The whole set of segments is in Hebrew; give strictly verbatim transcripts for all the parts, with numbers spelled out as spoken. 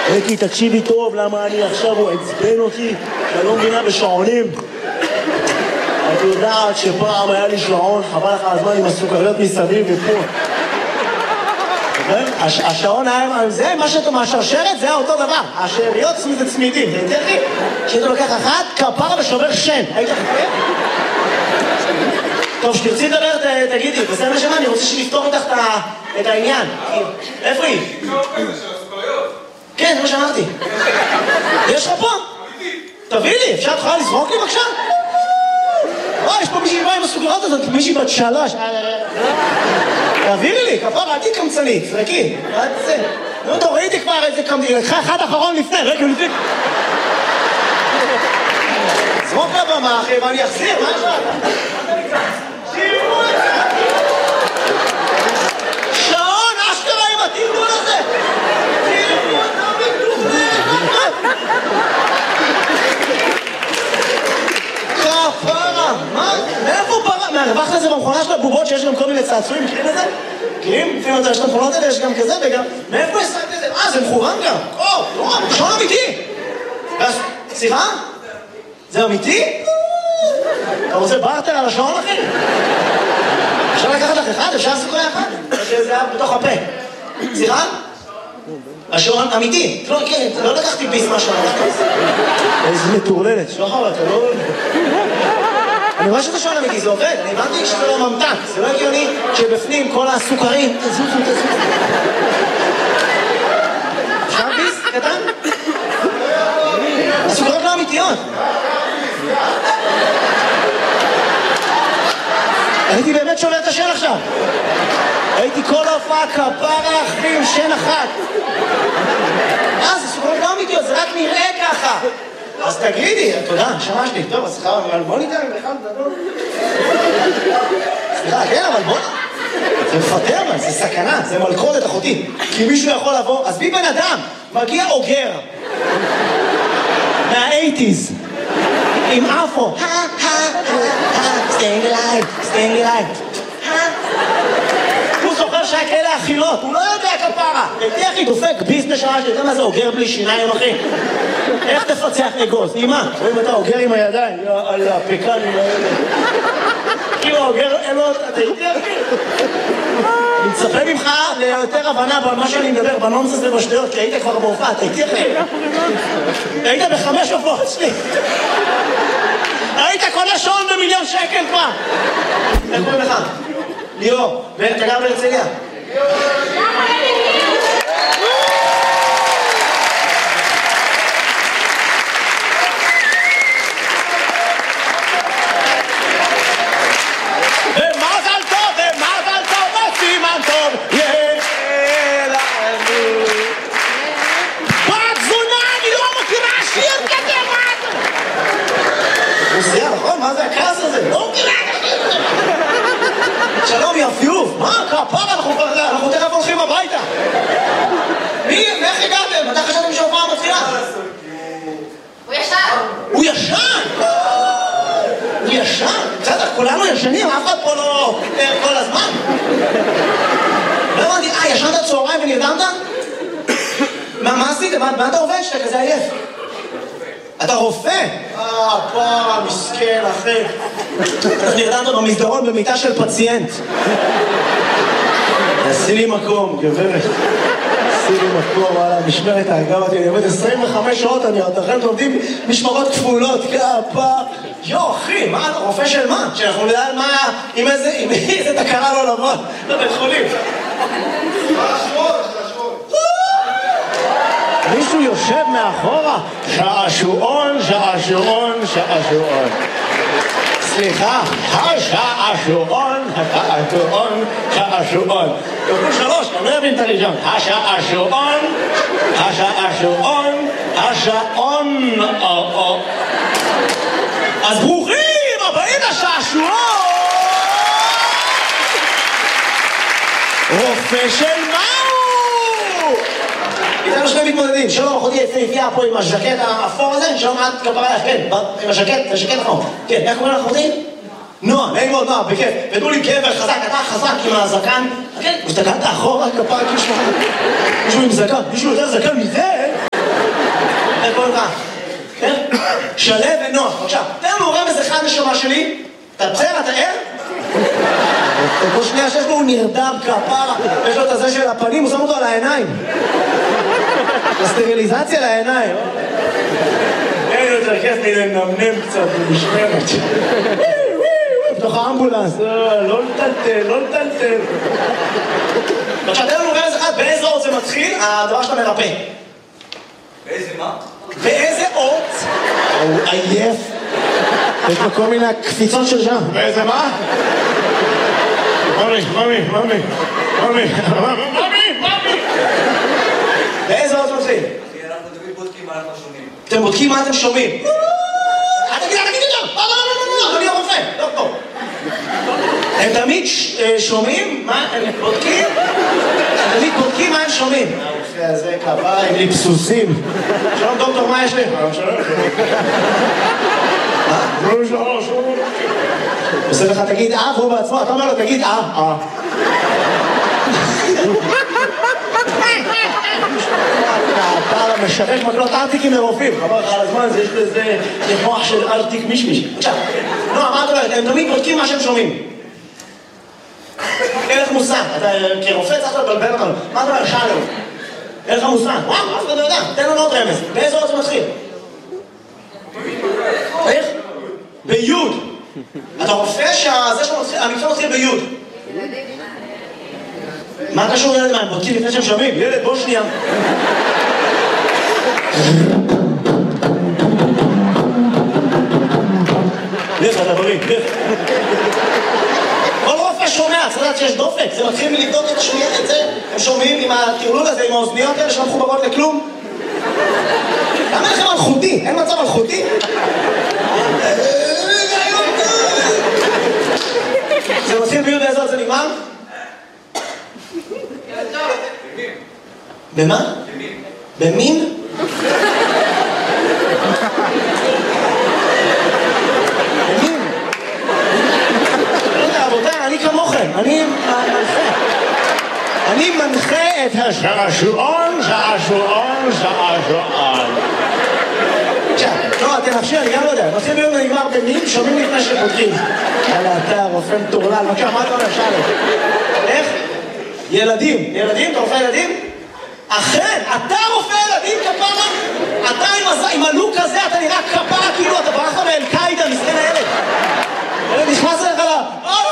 אקי, תקשיבי טוב, למה אני עכשיו, הוא עצבן אותי, שאני לא מבינה בשעונים. את יודעת שפעם היה לי שעון, חבל לך הזמן עם הסוכריות מסביב ופה. השעון היה, זה מה שאתה מהשרשרת, זה אותו דבר. השאריות זה צמידים, זה יותר לי. שאתה לוקח אחת, כפרה ושובר שן. היית חכה? טוב, שתרצי לדבר, תגידי, בסדר שמה, אני רוצה שנפתור איתך את העניין. איפה היא? כן, זה מה שאמרתי. יש לך פה? תביא לי, אפשר תוכל לזרוק לי בבקשה? וואי, יש פה מישהי באה עם הסוכריות הזאת, מישהי בת שלוש. תעבירי לי, כפרה, אל תקמצנית, זרקי. נו, אתה ראיתי כבר איזה קמצנית, לקחה אחד אחרון לפני, רגע לפני. זרוק לבמה, אחי, ואני אחזיר, מה יש לך? שימו את זה! שעון, אשכרה עם התמדול הזה! שימו אותם בגדופה! כפרה! מה? מאיפה פרה? מהרווח לזה במכונה של הבובות שיש גם כל מיני צעצועים, מכירים את זה? מכירים? לפעמים יש גם מכונות האלה, יש גם כזה וגם... מאיפה השגת את זה? אה, זה מכוון גם! או, לא, שעון אמיתי! סליחה? זה אמיתי? אתה רוצה בארטר על השעון, אחי? אפשר לקחת לך אחד? אפשר סוכריה אחת? או שזה היה בתוך הפה? סליחה? השעון אמיתי. לא, כן, לא לקחתי ביס מהשעון. איזה מטורללת. לא חבל, אתה לא... אני רואה שזה שעון אמיתי, זה עובד. אני הבנתי שזה לא ממתק. זה לא הגיוני שבפנים כל הסוכרים... תזוזו, תזוזו. אפשר ביס? קטן? הסוכריות לא אמיתיות. הייתי באמת שובר את השן עכשיו. הייתי כל ההופעה כפרה אחרי עם שן אחת. אה, זה סוכריות לא אמיתיות, זה רק נראה ככה. אז תגידי, תודה, שמשתי. טוב, אז סליחה, אבל בוא ניתן בכלל גדול. סליחה, כן, אבל בוא... זה מפטר, זה סכנה, זה מלכודת אחותי. כי מישהו יכול לבוא, אז בי בן אדם, מגיע אוגר. מה-אייטיז. עם אפו. staying alive, staying alive. הוא זוכר שהיה כאלה אכילות, הוא לא יודע כפרה. הייתי הכי דופק ביזנס שעה, שאתה יודע מה זה אוגר בלי שיניים, אחי? איך תפצח אגוז? אימא, רואים אתה אוגר עם הידיים, על הפקנים האלה. כאילו האוגר, אין לו... אתה הייתי הכי? אני מצפה ממך ליותר הבנה במה שאני מדבר, בנונסס ובשטויות, כי היית כבר בהופעה, אתה הייתי הכי? היית בחמש הופעות שלי. היית קונה שעון במיליון שקל כבר. איך קוראים לך? ליאור, ואתה גר בהרצליה? ומזל טוב, ומזל טוב, וסימן טוב, יהיה לנו. בת זונה, אני לא מכירה שיר כזה, מה אתה? רוסיה, נכון? מה זה הכעס הזה? לא מכירה כזה. שלום, יפיוף. מה? כפרה, אנחנו תכף הולכים הביתה. מי? איך הגעתם? אתה חשבתם שהופעה מתחילה? הוא ישן. הוא ישן? הוא ישן? בסדר, כולנו ישנים, אף אחד פה לא פיטר כל הזמן. לא הבנתי, אה, ישנת צהריים ונרדמת? מה עשית? מה אתה עובד שאתה כזה עייף? אתה רופא? אה, פרה, מסכן, אחי. אתה נרדמת במסדרון במיטה של פציינט. עשי לי מקום, גברת. עשי לי מקום, וואלה, משמרת האגב, אני עובד עשרים וחמש שעות, אני עוד לכם עובדים משמרות כפולות, כפה. יו, אחי, מה, אתה רופא של מה? שאנחנו נדע על מה, עם איזה, עם איזה תקרה לא לבוא, לבית חולים. מה השמות? מישהו יושב מאחורה, שעשועון, שעשועון, שעשועון. סליחה, השעשועון, השעשועון, שעשועון. כפול שלוש, אני לא אבין את הראשון. השעשועון, השעשועון, השעון. אז ברוכים הבאים לשעשועון! רופא של מהו? איתנו שני מתמודדים, שלום, אחותי יפהפייה פה עם הז'קט האפור הזה, שלום, את כפרה לך, כן, עם הז'קט, זה ז'קט אחור. כן, איך קוראים לך אחותי? נועה, נעים מאוד, נועה, בכיף. ותנו לי גבר חזק, אתה חזק עם הזקן. כן, הסתכלת אחורה, כפרה, מישהו עם זקן, מישהו יותר זקן מזה? שלב ונוח. עכשיו, תן לנו רמז אחד נשמה שלי. אתה בסדר, אתה ער? כל שנייה שיש לו הוא נרדם כפרה, יש לו את הזה של הפנים, הוא שם אותו על העיניים. הסטריליזציה לעיניים. אין יותר כיף לי לנמנם קצת במשמרת. בתוך האמבולנס, לא לטלטל, לא לטלטל. עכשיו, תן לנו רמז אחד, באיזה אות זה מתחיל, הדבר שאתה מרפא. באיזה מה? באיזה אות? הוא עייף. יש לו כל מיני קפיצות של שם. באיזה מה? ממי, ממי, ממי, ממי, ממי, ממי. באיזה אות מתחיל? אנחנו תמיד בודקים מה אנחנו שומעים. אתם בודקים מה אתם שומעים. אל תגיד, אל תגיד את זה! לא, לא, לא, לא, אדוני הרופא, דוקטור. הם תמיד שומעים מה הם בודקים? הם תמיד בודקים מה הם שומעים. הרופא הזה כפה עם ליפסוסים. שלום דוקטור, מה יש לי? מה? לא, שלום, שלום. עושה לך, תגיד אה, והוא בעצמו, אתה אומר לו, תגיד אה, אה. אתה משרק מקלות ארטיקים לרופאים. חבר לך על הזמן, יש לזה מוח של ארטיק מישמיש. עכשיו, נועה, מה את אומרת? הם תמיד בודקים מה שהם שומעים. אין לך מושג. אתה כרופא צריך לבלבל אותנו. מה אתה אומר? שאלו. אין לך מושג. וואו, אף אחד לא יודע. תן לנו עוד רמז. באיזה אות זה מתחיל? איך? ביוד. אתה רופא שהמקצוע מתחיל ביוד. מה קשור ילד? מה, הם בודקים לפני שהם שומעים? ילד, בוא שנייה. לך, אתה בריא, לך. כל רופא שומע, צריך לדעת שיש דופק. זה מתחיל מלבדוק את השמיעה את זה. הם שומעים עם הטירלול הזה, עם האוזניות האלה שלא מחוברות לכלום. למה לכם מלכותי? אין מצב מלכותי? זה מתחיל ביוד באיזו זה נגמר? במה? במין? במין? לא יודע, רבותיי, אני כמוכם, אני מנחה. אני מנחה את השעשועון, שעשועון, שעשועון. עכשיו, לא, תנחשי, אני גם לא יודע. מתחיל ביום נגמר במין, שומעים לפני שפותחים. יאללה, אתה רופא מטורלל, בבקשה, מה אתה אומר, שאלה? איך? ילדים. ילדים? אתה רופא ילדים? אכן, אתה רופא ילדים כפרה? אתה עם הלוק הזה, אתה נראה כפרה כאילו, אתה ברח לך מאל-קאידה, מסכן הילד. ילד נכנס אליך לה...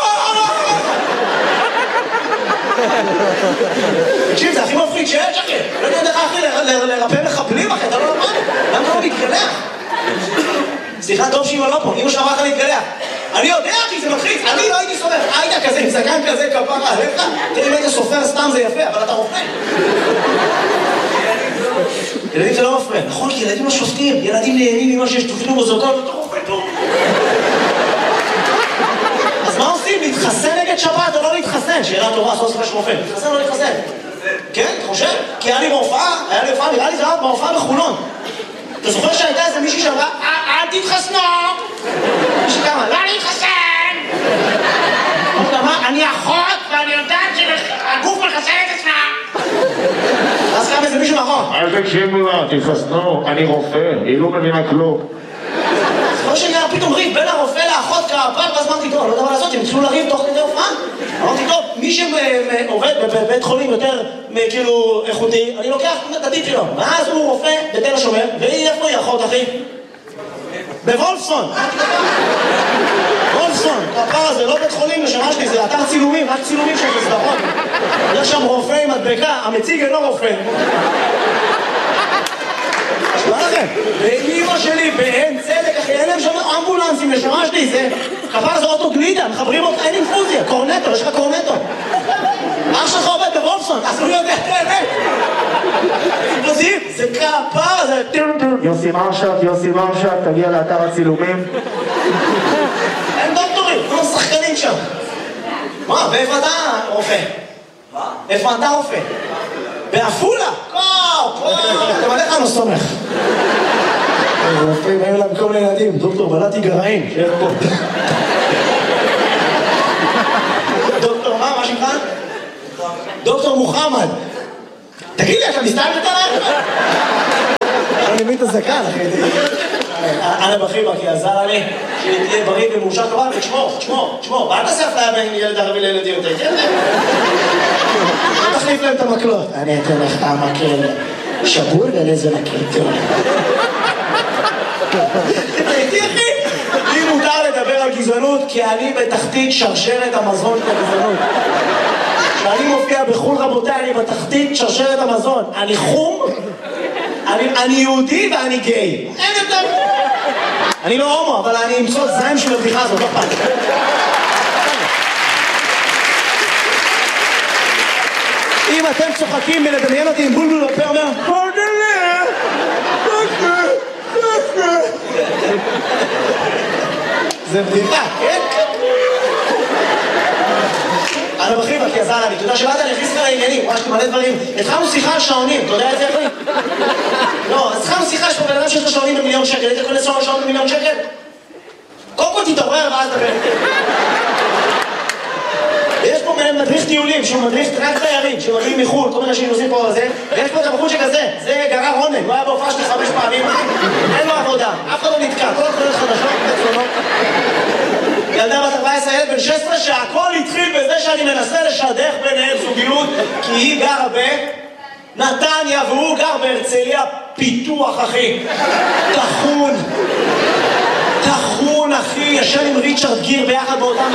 תקשיב, זה הכי מפריד שיש, אחי. לא יודע איך אחי לרפא מחבלים, אחי, אתה לא למד. למה אתה לא מתגלח? סליחה, טוב שאמא לא פה, אמא שאמרה לך להתגלח. אני יודע, אחי, זה מלחיץ. אני לא הייתי סופר. היית כזה, עם זקן כזה, כפרה עליך. תראה, אם היית סופר סתם זה יפה, אבל אתה רופא. ילדים זה לא מפריע. נכון, כי ילדים לא שופטים. ילדים נהנים ממה שיש תופעים במוזוקות, אתה רופא טוב. אז מה עושים? להתחסן נגד שבת או לא להתחסן? שאלה טובה, עשו ספר של רופא. להתחסן או לא להתחסן? כן, אתה חושב? כי היה לי בהופעה, היה לי הופעה, נראה לי זה היה בהופעה בחולון. אתה זוכר שהייתה איזה מישהי שאמרה, אל תתחסנו! מישהי כמה, לא להתחסן! אמרה, אני אחות ואני יודעת שהגוף מחסן את עצמה! אז קם איזה מישהו מאחור. אל תקשיבו לה, תתחסנו, אני רופא, היא לא מבינה כלום. זוכר שנראה פתאום ריב בין הרופא לאחות כפר, ואז אמרתי, טוב, אני לא יודע מה לעשות, הם התחילו לריב תוך כדי הופעה. אמרתי, טוב, מי שעובד בבית חולים יותר כאילו איכותי, אני לוקח את הטיפ שלו. ואז הוא רופא בתל השומר, והיא איפה היא אחות, אחי? בוולפסון. וולפסון, הפער הזה, לא בית חולים לשנה שלי, זה אתר צילומים, רק צילומים של סדרות. יש שם רופא עם מדבקה, המציג אינו רופא. מה לכם? ואימא שלי באין צדק, אחי, אין להם שם אמבולנסים לשמה שלי, זה כפר זה אוטו גלידה, מחברים אותך, אין אינפוזיה, קורנטו, יש לך קורנטו. אח שלך עובד בוולפסון, אז הוא יודע את האמת. אינפוזים, זה כפר, זה... יוסי מרשת, יוסי מרשת, תגיע לאתר הצילומים. אין דוקטורים, כולם שחקנים שם. מה, ואיפה אתה רופא? מה? איפה אתה רופא? באפולה? קו, קו, אתה מלך אני לא סומך. רופאים, היו להם כל מיני ילדים, דוקטור, בלעתי גרעין, שאיך פה. דוקטור, מה, מה שמך? דוקטור מוחמד. תגיד לי, אתה מסתכל עליי? אני מבין את הזקן, אחי. אנא בחיבק יעזר לי, שתהיה בריא ומאושר כמובן, ותשמור, תשמור, תשמור, ואל תעשה אפליה בין ילד ערבי לילד יהודי, כן? תחליף להם את המקלות. אני אתן לך המקל שבור ולזה מקל טוב. איתי אחי, לי מותר לדבר על גזענות כי אני בתחתית שרשרת המזון של הגזענות. כשאני מופיע בחול רבותיי, אני בתחתית שרשרת המזון. אני חום, אני, אני יהודי ואני גיי. אין יותר. אני לא הומו, אבל אני אמצוא זין של הבדיחה הזאת, לא פעם. אם אתם צוחקים מלדמיין אותי עם בולבול בפה אומר פרדלה, פרדלה, פרדלה. זה בדיחה, כן? אני בחיבק, כי עזר לי, אתה יודע שבאת אני הכניס לך לעניינים, וואי, יש לי מלא דברים. התחלנו שיחה על שעונים, אתה יודע את זה אחי? לא, אז התחלנו שיחה שפה בן אדם שיש לו שעונים במיליון שקל, היית קונה שעון במיליון שקל? קודם כל תתעורר ואז דבר. יש פה מדריך טיולים, שהוא מדריך רק תיירים, שמגיעים מחו"ל, כל מיני אנשים נוסעים פה על זה, ויש פה את הבחור שכזה, זה גרר רונן, הוא היה בהופעה שלי חמש פעמים, אין לו עבודה, אף אחד לא נתקע, כל התחולות חדשות, פצונות. ילדה בת ארבע עשרה, ילד בן שש עשרה, שהכל התחיל בזה שאני מנסה לשדך ביניהם זוגיות, כי היא גרה בנתניה והוא גר בהרצליה פיתוח, אחי. תחון. תחון, אחי, ישן עם ריצ'רד גיר ביחד באותם...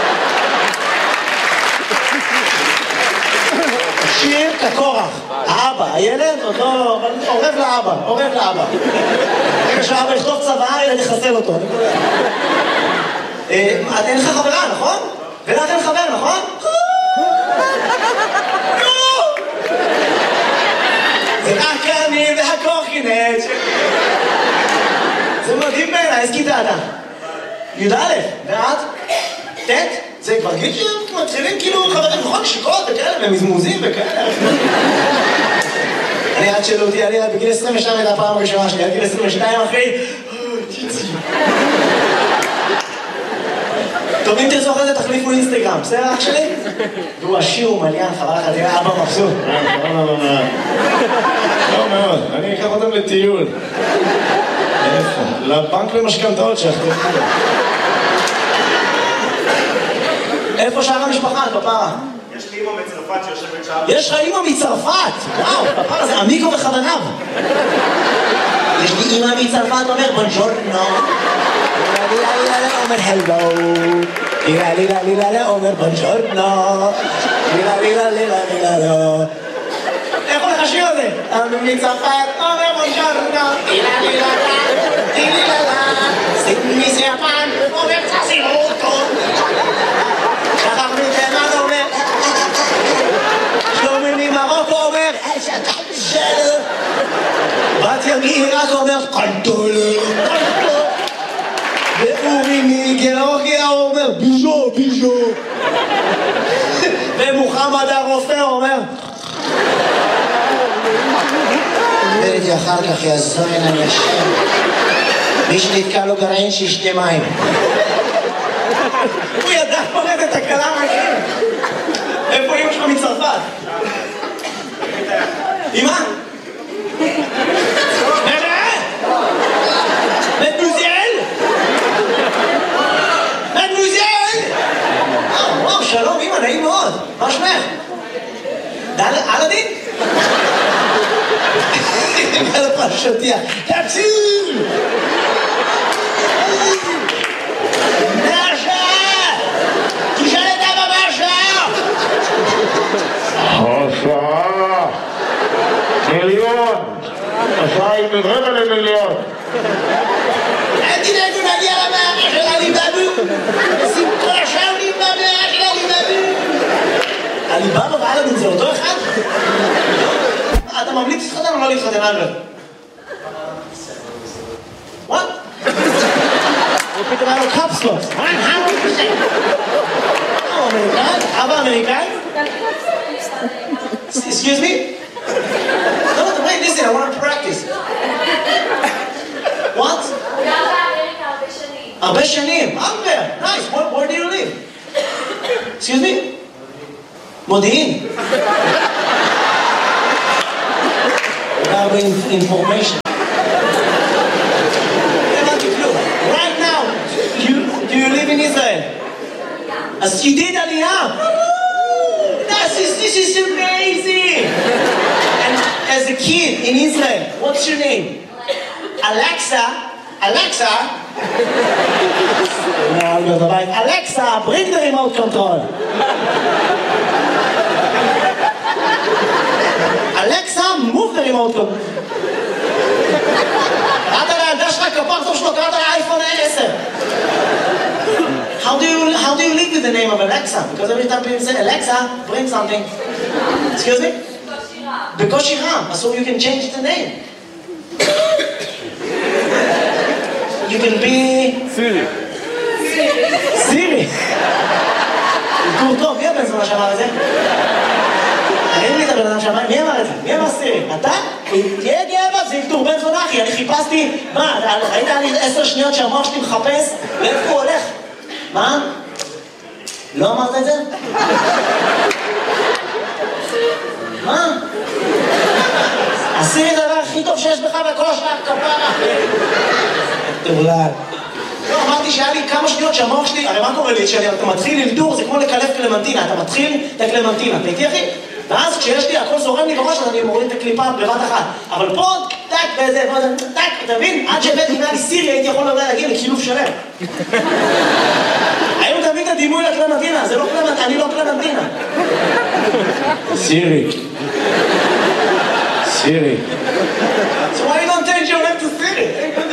שיר כקורח, האבא, הילד עוד לא... עורב לאבא, עורב לאבא. רגע שהאבא יכתוב צבא, ילד יחסל אותו. את אין לך חברה, נכון? ולך אין חבר, נכון? זה רק אני והקורקינט. זה מדהים בעיניי, איזה כיתה אתה? י"א, ואת? ט'? זה כבר גיל שהם מתחילים כאילו חברים, נכון? שיקות וכאלה, ומזמוזים וכאלה. אני עד שלא אותי, אני בגיל עשרים ושתיים הייתה הפעם הראשונה שלי, עד גיל עשרים ושתיים אחי. טוב, אם תרצו אחרי זה תחליפו אינסטגרם, בסדר אח שלי? והוא עשיר ומליין, חבל לך, תראה אבא מבסוט. לא מאוד, אני אקח אותם לטיול. איפה? לבנק למשכנתאות שאחתו. איפה שאר המשפחה, פפרה? יש לי אמא מצרפת שיושבת שם. יש לך אמא מצרפת! וואו, פפרה זה עמיקו בכווניו. יש לי אמא מצרפת אומר בונג'ורנו. אומר הלו. לילה לילה לילה אומר בונג'ורנו. לילה לילה לילה לילה לא. איך הולך השיר הזה? אמא מצרפת אומר בונג'ורנו. לילה לילה לילה לילה. סימי סיאפן אומר צסימוטו. שחר מתימן אומר שלומי ממרוקו אומר שלו בת ימי רק אומר קנטול ואורי מגיאורגיה אומר ביז'ו ביז'ו ומוחמד הרופא אומר וראיתי אחר כך יזוין אני השם מי שנתקע לו גרעין שישתה מים הוא ידע פורט את הקלה מהכם. איפה אמא שלך מצרפת? אמא? מדמוזיאל? מדמוזיאל? וואו, שלום אמא, נעים מאוד. מה שמך? אלאדין? על הפרשותיה. תפסיל! השעה מיליון, השעה היא רבע למיליון. אל תדאגו נגיע למאה של עליבאבו. שמחה שעולים במאה של עליבאבו. עליבאבו ואלאדין זה אותו אחד? אתה ממליץ להתחתן או לא להתחתן אלברט? What? הוא פתאום היה לו קפסלוס. הוא אמריקאי? אבא אמריקאי? Excuse me? No, wait, listen, I want to practice. What? הרבה שנים. Albert, nice. Where, where do you live? Excuse me? מודיעין. הרבה information. Israel. אז you did עלייה. This is, this is amazing. And as a kid in Israel, what's your name? Alexa. Alexa. Alexa, bring the remote control. Alexa, move the remote control. קראת לילדה שלך כפר טוב שלו, קראת לאייפון עשר. How do you how do you live with the name of Alexa? Because every time people say Alexa, bring something. Excuse me? בקושי רם. So you can change the name. You can be Siri. Siri. טוב טוב, מי הבן זונה שאמר את זה? תגיד לי את הבן אדם שאמר, מי אמר את זה? מי אמר סירי? אתה? תהיה גאה זה ילתור בן זונה אחי, אני חיפשתי, מה, ראית לי עשר שניות שהמוח שלי מחפש, ואיפה הוא הולך? מה? לא אמרת את זה? מה? הסירי זה הדבר הכי טוב שיש בך בכל השנה כפרה. תבולד. לא, אמרתי שהיה לי כמה שניות שהמוח שלי, הרי מה קורה לי? כשאתה מתחיל ללדור, זה כמו לקלף קלמנטינה, אתה מתחיל את הקלמנטינה, אתה איתי אחי? ואז כשיש לי, הכל זורם לי בראש, אז אני מוריד את הקליפה בבת אחת. אבל פה, טק, וזה, טק, אתה מבין? עד שהבאתי לי סירי, הייתי יכול לדעת להגיע לקילוף שלם. היום תמיד את הדימוי לקלמנטינה, זה לא קלמנטינה, אני לא קלמנטינה. סירי. סירי. So why you don't change your name to Siri?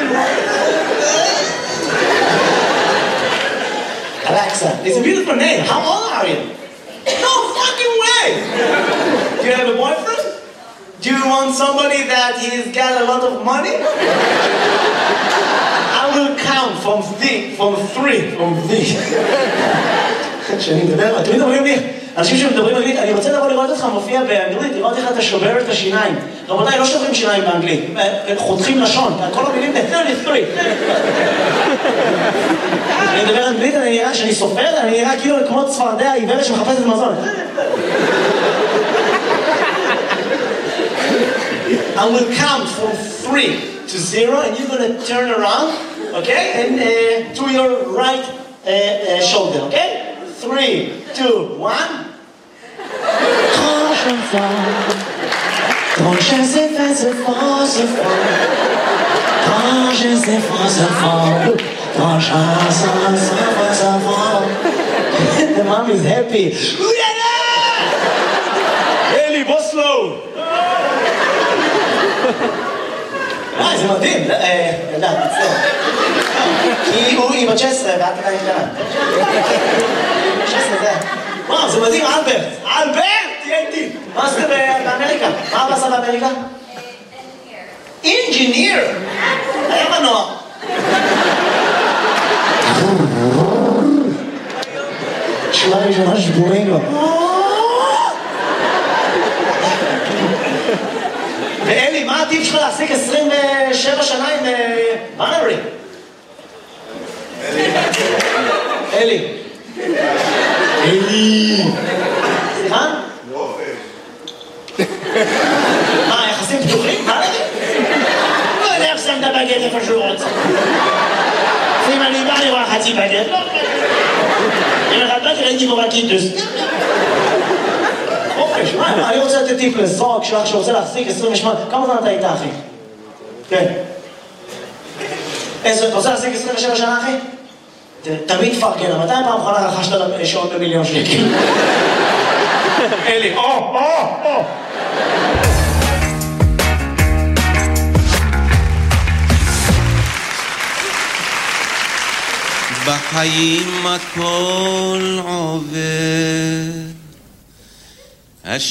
Alexa, it's a beautiful name. How old are you? No fucking way! Do you have a boyfriend? Do you want somebody that he's got a lot of money? I will count from three, from three, from three. כשאני מדבר, תמיד אומרים לי, אנשים שמדברים אנגלית, אני רוצה לבוא לראות אותך מופיע באנגלית, לראות איך אתה שובר את השיניים. רבותיי, לא שוברים שיניים באנגלית, חותכים לשון, כל המילים ב-שלושים ושלוש. אני מדבר אנגלית, אני נראה, שאני סופר, אני נראה כאילו כמו צפרדע עיוורת שמחפשת מזון. I will count from three to zero, and you're going to turn around, okay, and uh, to your right uh, uh, shoulder, okay? Three, two, one. Quand je vois, quand je sais faire ce fort, ce fort. Quand je sais faire ce fort, quand je sais faire ce fort. The mom is happy. Eli, בוא slow. אה, זה מדהים. ילדה, תצטער. כי הוא עם ה-תשע עשרה ואת עדיין קטנה. תשע עשרה זה... וואו, זה מדהים, אלברט. אלברט! תהיה איתי. מה עשית באמריקה? מה אבא עשה באמריקה? אינג'יניר. היה מנוע. שורה ראשונה שבורים לו. ואלי, מה הטיפ שלך להחזיק עשרים ושבע שנה עם מנרי? אלי. אלי. אלי. סליחה? לא, מה, יחסים פתוחים? מה נגיד? לא יודע איך שם את הבגט איפה שהוא רוצה. אם אני בא לראה חצי בגט, לא אם אחד בגט ראיתי בו בקיטוס. חופש, מה? אני רוצה לתת טיפ לזוג שלך שרוצה להחזיק עשרים ושמונה. כמה זמן אתה איתה, אחי? כן. אתה רוצה להחזיק עשרים ושבע שנה, אחי? תמיד פרגן, מתי פעם אחרונה רכשת שעון במיליון שקל? אלי, או, או, או! בחיים הכל עובר